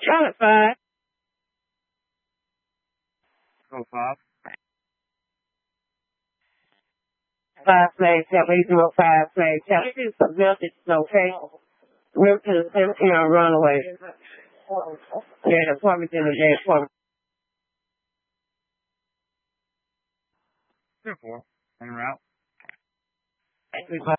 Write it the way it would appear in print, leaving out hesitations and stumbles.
Count it 5. Go 5. 5 flags, help me do a 5 flags. Help me do some nothing, okay? We're to, run away. Yeah, the apartment in the day, apartment. 2-4. En route. 3-5.